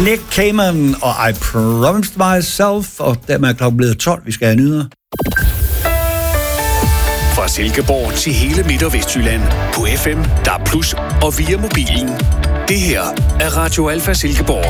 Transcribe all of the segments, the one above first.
Nick Cayman og I Promised Myself, og dermed er klokken blevet 12. Vi skal have nyheder. Fra Silkeborg til hele Midt- og Vestjylland på FM, DAB+ og via mobilen. Det her er Radio Alfa Silkeborg.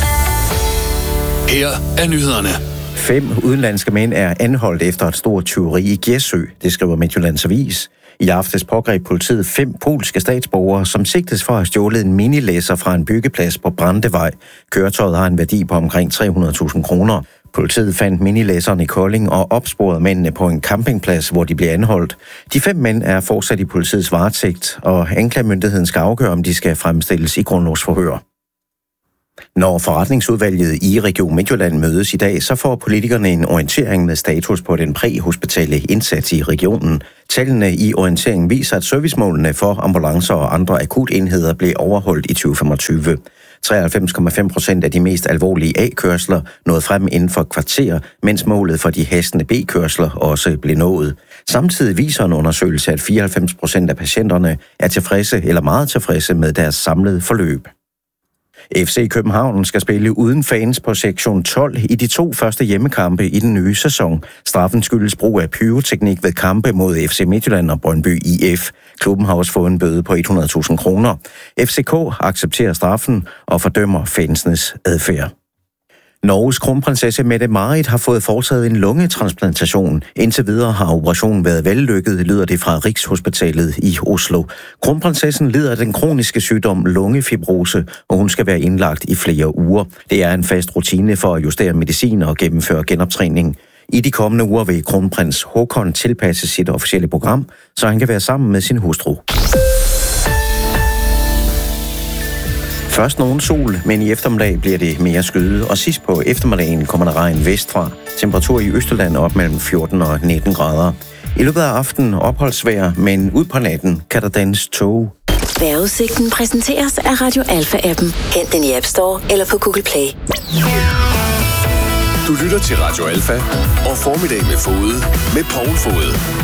Her er nyhederne. 5 udenlandske mænd er anholdt efter et stort tyveri i Gjersø, det skriver Midtjyllands Avis. I aftes pågreb politiet 5 polske statsborgere, som sigtes for at have stjålet en minilæsser fra en byggeplads på Brandevej. Køretøjet har en værdi på omkring 300.000 kroner. Politiet fandt minilæsseren i Kolding og opsporede mændene på en campingplads, hvor de blev anholdt. De 5 mænd er fortsat i politiets varetægt, og anklagemyndigheden skal afgøre, om de skal fremstilles i grundlovsforhør. Når forretningsudvalget i Region Midtjylland mødes i dag, så får politikerne en orientering med status på den præhospitale indsats i regionen. Tallene i orienteringen viser, at servicemålene for ambulancer og andre akutenheder blev overholdt i 2025. 93,5% af de mest alvorlige A-kørsler nåede frem inden for kvarter, mens målet for de hastende B-kørsler også blev nået. Samtidig viser en undersøgelse, at 94% af patienterne er tilfredse eller meget tilfredse med deres samlede forløb. FC København skal spille uden fans på sektion 12 i de 2 første hjemmekampe i den nye sæson. Straffen skyldes brug af pyroteknik ved kampe mod FC Midtjylland og Brøndby IF. Klubben har også fået en bøde på 100.000 kroner. FCK accepterer straffen og fordømmer fansenes adfærd. Norges kronprinsesse Mette-Marit har fået foretaget en lungetransplantation. Indtil videre har operationen været vellykket, lyder det fra Rigshospitalet i Oslo. Kronprinsessen lider af den kroniske sygdom lungefibrose, og hun skal være indlagt i flere uger. Det er en fast rutine for at justere medicin og gennemføre genoptræning. I de kommende uger vil kronprins Håkon tilpasse sit officielle program, så han kan være sammen med sin hustru. Først nogen sol, men i eftermiddag bliver det mere skyet, og sidst på eftermiddagen kommer der regn vestfra. Temperatur i Østjylland op mellem 14 og 19 grader. I løbet af aftenen opholdsvejr, men ud på natten kan der dannes tog. Vejrudsigten præsenteres af Radio Alfa-appen. Hent den i App Store eller på Google Play. Du lytter til Radio Alfa og Formiddag med Fode med Poul Fode.